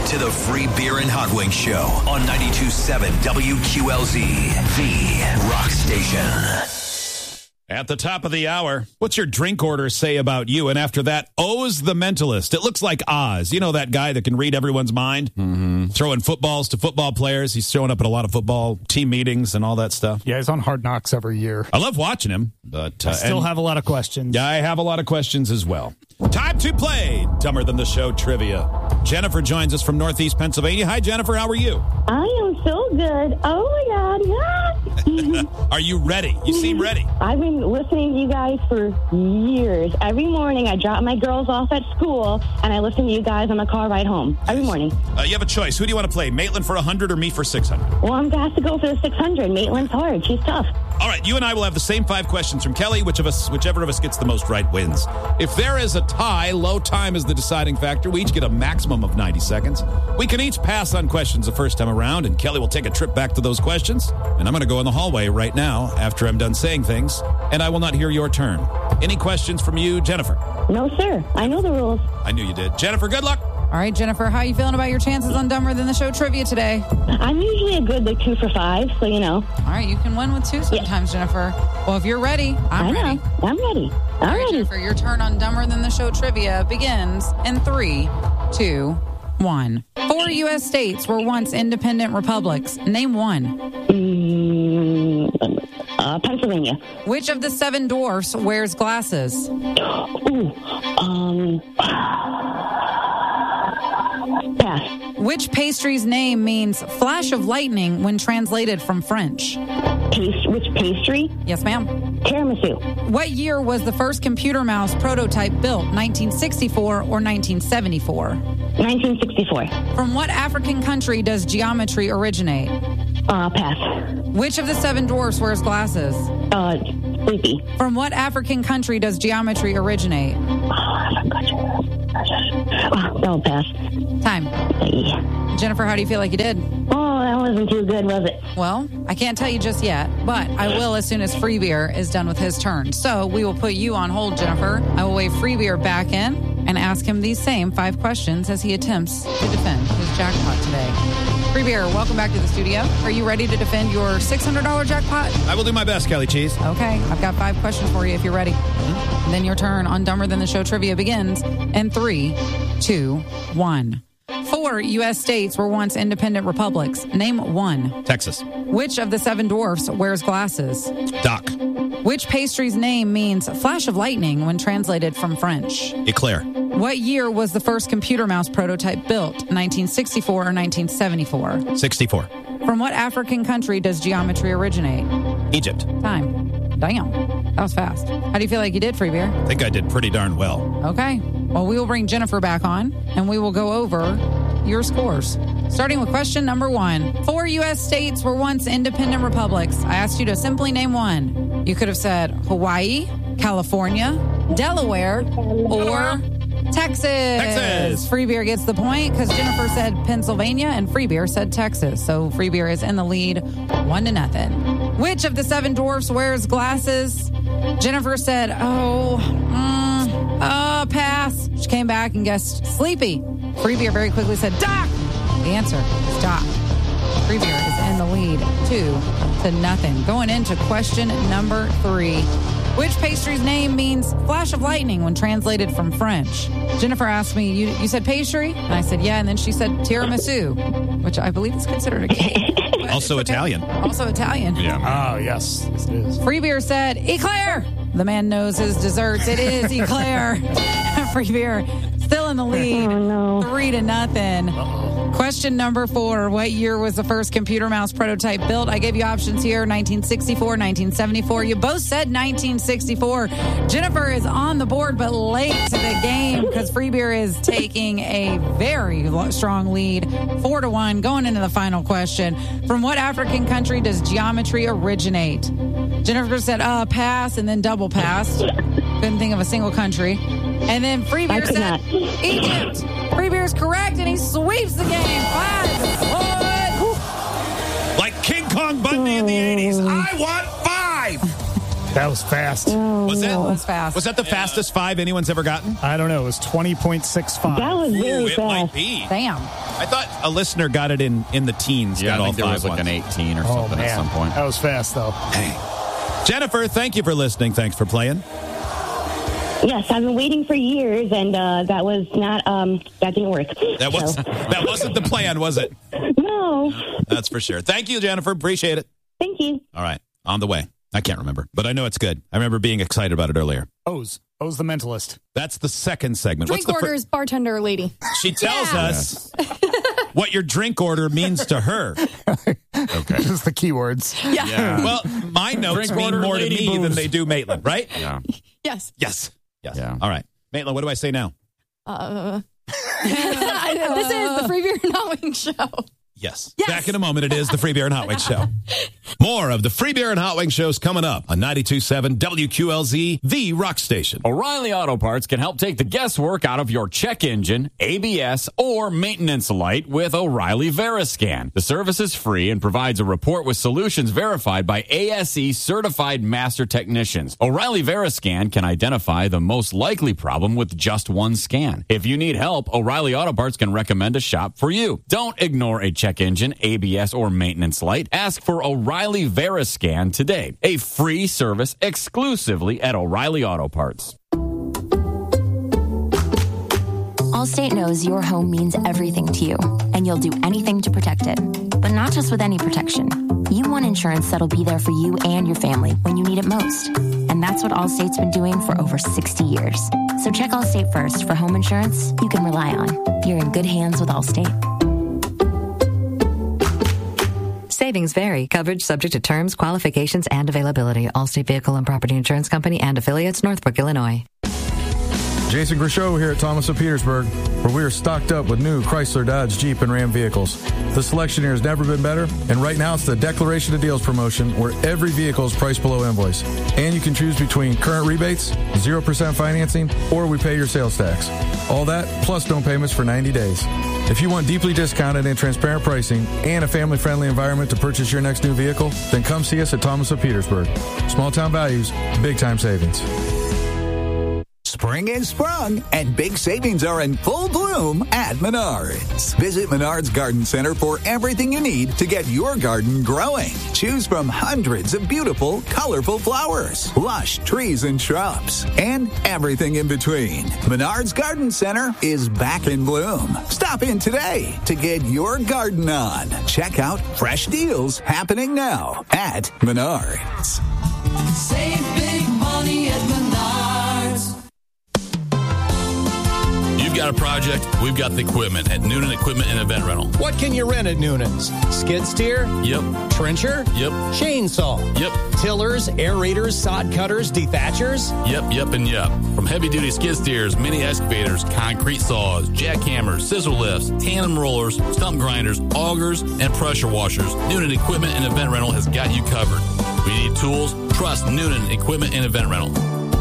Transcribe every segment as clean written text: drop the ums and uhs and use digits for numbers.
to the Free Beer and Hot Wings Show on 92.7 WQLZ, the rock station. At the top of the hour, what's your drink order say about you? And after that, Oz the Mentalist. It looks like Oz. You know that guy that can read everyone's mind? Mm-hmm. Throwing footballs to football players. He's showing up at a lot of football team meetings and all that stuff. Yeah, he's on Hard Knocks every year. I love watching him. But I still have a lot of questions. Yeah, I have a lot of questions as well. Time to play Dumber Than the Show trivia. Jennifer joins us from Northeast Pennsylvania. Hi, Jennifer. How are you? I am so good. Oh, my God. Yeah. Are you ready? You seem ready. I've been listening to you guys for years. Every morning I drop my girls off at school, and I listen to you guys on the car ride home. Every morning. You have a choice. Who do you want to play? Maitland for 100 or me for 600? Well, I'm going to have to go for the 600. Maitland's hard. She's tough. All right, you and I will have the same 5 questions from Kelly. Whichever of us gets the most right wins. If there is a tie, low time is the deciding factor. We each get a maximum of 90 seconds. We can each pass on questions the first time around, and Kelly will take a trip back to those questions. And I'm going to go in the hallway right now after I'm done saying things, and I will not hear your turn. Any questions from you, Jennifer? No, sir. I know the rules. I knew you did. Jennifer, good luck. All right, Jennifer, how are you feeling about your chances on Dumber Than the Show trivia today? I'm usually a good 2 for 5, so you know. All right, you can win with 2 sometimes, yeah. Jennifer. Well, if you're ready, I'm ready. I'm ready. All right, Jennifer, your turn on Dumber Than the Show trivia begins in 3, 2, 1. 4 U.S. states were once independent republics. Name one. Pennsylvania. Which of the 7 dwarfs wears glasses? Pass. Which pastry's name means flash of lightning when translated from French? Which pastry? Yes, ma'am. Tiramisu. What year was the first computer mouse prototype built, 1964 or 1974? 1964. From what African country does geometry originate? Pass. Which of the 7 dwarfs wears glasses? Sleepy. From what African country does geometry originate? No, pass. Time. Jennifer, how do you feel like you did? Oh, that wasn't too good, was it? Well, I can't tell you just yet, but I will as soon as Free Beer is done with his turn. So we will put you on hold, Jennifer. I will wave Free Beer back in and ask him these same 5 questions as he attempts to defend his jackpot today. Free Beer, welcome back to the studio. Are you ready to defend your $600 jackpot? I will do my best, Kelly Cheese. Okay, I've got 5 questions for you if you're ready. Mm-hmm. And then your turn on Dumber Than the Show trivia begins in 3, 2, 1. 4 U.S. states were once independent republics. Name one. Texas. Which of the 7 dwarfs wears glasses? Doc. Which pastry's name means flash of lightning when translated from French? Eclair. What year was the first computer mouse prototype built? 1964 or 1974? 64. From what African country does geometry originate? Egypt. Time. Damn. That was fast. How do you feel like you did, Free Beer? I think I did pretty darn well. Okay. Well, we will bring Jennifer back on, and we will go over your scores. Starting with question number 1. 4 U.S. states were once independent republics. I asked you to simply name one. You could have said Hawaii, California, Delaware, or Texas. Free Beer gets the point because Jennifer said Pennsylvania and Free Beer said Texas. So Free Beer is in the lead 1-0. Which of the 7 dwarfs wears glasses? Jennifer said, pass. She came back and guessed Sleepy. Free Beer very quickly said, Doc. The answer is Doc. Free Beer is in the lead 2-0. Going into question number 3. Which pastry's name means flash of lightning when translated from French? Jennifer asked me, you said pastry? And I said, yeah. And then she said tiramisu, which I believe is considered a cake. Also Italian. Also Italian. Yeah. Oh, yes, it is. Free Beer said, Eclair. The man knows his desserts. It is Eclair. Free Beer still in the lead. 3-0. Question number 4. What year was the first computer mouse prototype built? I gave you options here, 1964, 1974. You both said 1964. Jennifer is on the board, but late to the game because Free Beer is taking a very strong lead, 4-1, going into the final question. From what African country does geometry originate? Jennifer said, pass, and then double passed. Couldn't think of a single country. And then Free Beer said, Egypt. Free Beer is correct, and he sweeps the game 5-1. Like King Kong Bundy in the 80s. I want 5. That was fast. Was that? That was fast. Was that the fastest 5 anyone's ever gotten? I don't know. It was 20.65. That was very fast. It might be. Damn. I thought a listener got it in the teens. Yeah, got I all think there was five like an ones. 18 or something at some point. That was fast, though. Hey. Jennifer, thank you for listening. Thanks for playing. Yes, I've been waiting for years, and that was not, that didn't work. That wasn't the plan, was it? No. That's for sure. Thank you, Jennifer. Appreciate it. Thank you. All right. On the way. I can't remember, but I know it's good. I remember being excited about it earlier. O's the Mentalist. That's the second segment. Drink orders, bartender lady. She tells us what your drink order means to her. Okay. Just the keywords. Yeah. Well, my notes mean more to me than they do Maitland, right? Yeah. Yes. Yes. Yeah. All right. Maitland, what do I say now? This is the Free Beer and Hot Wings Show. Yes. Yes. Back in a moment, it is the Free Beer and Hot Wings Show. More of the Free Beer and Hot Wings shows coming up on 92.7 WQLZ, the rock station. O'Reilly Auto Parts can help take the guesswork out of your check engine, ABS, or maintenance light with O'Reilly Veriscan. The service is free and provides a report with solutions verified by ASE certified master technicians. O'Reilly Veriscan can identify the most likely problem with just one scan. If you need help, O'Reilly Auto Parts can recommend a shop for you. Don't ignore a check engine, ABS, or maintenance light. Ask for O'Reilly Veriscan today. A free service exclusively at O'Reilly Auto Parts. Allstate knows your home means everything to you, and you'll do anything to protect it. But not just with any protection. You want insurance that'll be there for you and your family when you need it most. And that's what Allstate's been doing for over 60 years. So check Allstate first for home insurance you can rely on. You're in good hands with Allstate. Savings vary. Coverage subject to terms, qualifications, and availability. Allstate Vehicle and Property Insurance Company and affiliates, Northbrook, Illinois. Jason Grishow here at Thomas of Petersburg, where we are stocked up with new Chrysler, Dodge, Jeep, and Ram vehicles. The selection here has never been better, and right now it's the Declaration of Deals promotion, where every vehicle is priced below invoice. And you can choose between current rebates, 0% financing, or we pay your sales tax. All that, plus no payments for 90 days. If you want deeply discounted and transparent pricing and a family-friendly environment to purchase your next new vehicle, then come see us at Thomas of Petersburg. Small town values, big time savings. Spring is sprung, and big savings are in full bloom at Menards. Visit Menards Garden Center for everything you need to get your garden growing. Choose from hundreds of beautiful, colorful flowers, lush trees and shrubs, and everything in between. Menards Garden Center is back in bloom. Stop in today to get your garden on. Check out fresh deals happening now at Menards. Save big money at Menards. You've got a project, we've got the equipment at Noonan Equipment and Event Rental. What can you rent at Noonan's? Skid steer? Yep. Trencher? Yep. Chainsaw? Yep. Tillers, aerators, sod cutters, dethatchers? Yep, and yep. From heavy-duty skid steers, mini excavators, concrete saws, jackhammers, scissor lifts, tandem rollers, stump grinders, augers, and pressure washers, Noonan Equipment and Event Rental has got you covered. We need tools? Trust Noonan Equipment and Event Rental.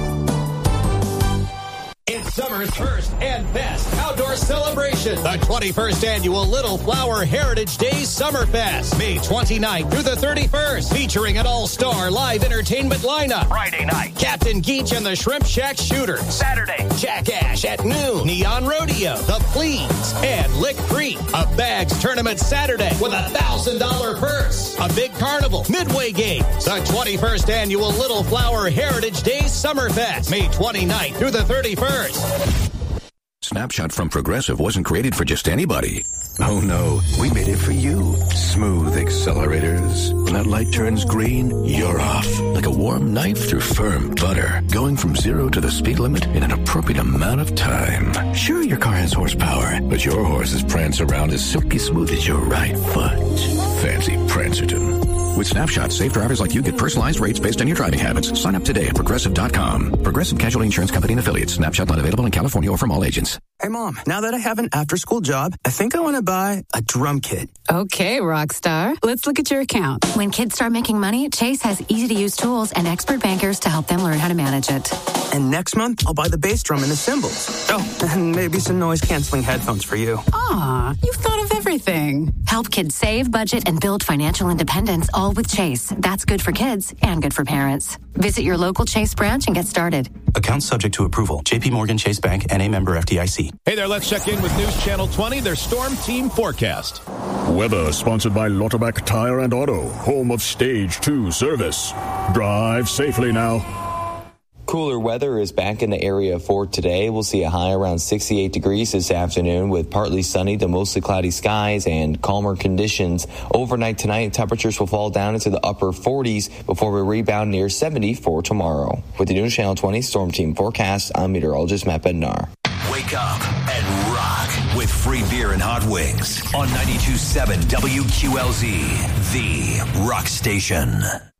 It's summer's first and best outdoor celebration. The 21st Annual Little Flower Heritage Days Summerfest. May 29th through the 31st. Featuring an all-star live entertainment lineup. Friday night, Captain Geach and the Shrimp Shack Shooters. Saturday, Jack Ash at noon. Neon Rodeo, The Pleas, and Lick Creek. A bags tournament Saturday with a $1,000 purse. A big carnival, Midway Games. The 21st Annual Little Flower Heritage Days Summerfest. May 29th through the 31st. Snapshot from Progressive wasn't created for just anybody. Oh no, we made it for you. Smooth accelerators. When that light turns green, you're off. Like a warm knife through firm butter. Going from 0 to the speed limit in an appropriate amount of time. Sure, your car has horsepower, but your horses prance around as silky smooth as your right foot. Fancy Prancerton. With Snapshot, safe drivers like you get personalized rates based on your driving habits. Sign up today at Progressive.com. Progressive Casualty Insurance Company and Affiliates. Snapshot not available in California or from all agents. Hey, Mom, now that I have an after-school job, I think I want to buy a drum kit. Okay, Rockstar. Let's look at your account. When kids start making money, Chase has easy-to-use tools and expert bankers to help them learn how to manage it. And next month, I'll buy the bass drum and the cymbals. Oh, and maybe some noise-canceling headphones for you. Aw, you've thought of everything. Help kids save, budget, and build financial independence, all with Chase. That's good for kids and good for parents. Visit your local Chase branch and get started. Accounts subject to approval. J.P. Morgan Chase Bank, N.A. member FDIC. Hey there, let's check in with News Channel 20, their Storm Team forecast. Weather sponsored by Lauterbach Tire and Auto, home of Stage 2 service. Drive safely now. Cooler weather is back in the area for today. We'll see a high around 68 degrees this afternoon with partly sunny to mostly cloudy skies and calmer conditions. Overnight tonight, temperatures will fall down into the upper 40s before we rebound near 70 for tomorrow. With the News Channel 20 Storm Team forecast, I'm meteorologist Matt Bednar. Wake up and rock with free beer and hot wings on 92.7 WQLZ, the rock station.